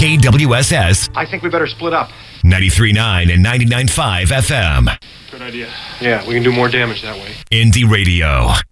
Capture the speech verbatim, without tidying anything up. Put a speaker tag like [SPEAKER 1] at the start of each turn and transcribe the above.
[SPEAKER 1] K W S S.
[SPEAKER 2] I think we better split up.
[SPEAKER 1] ninety-three point nine and ninety-nine point five F M.
[SPEAKER 2] Good idea. Yeah, we can do more damage that way.
[SPEAKER 1] Indie Radio.